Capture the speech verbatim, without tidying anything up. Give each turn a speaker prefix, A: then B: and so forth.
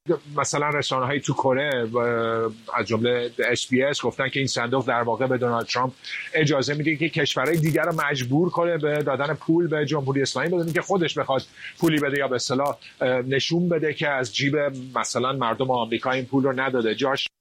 A: مثلا رسانه‌های تو کره از جمله اچ بی اس گفتن که این صندوق در واقع به دونالد ترامپ اجازه میده که کشورهای دیگر رو مجبور کنه به دادن پول به جمهوری اسلامی بدون که خودش بخواد پولی بده یا به اصطلاح نشون بده که از جیب مثلا مردم آمریکا این پول رو نداده. جاش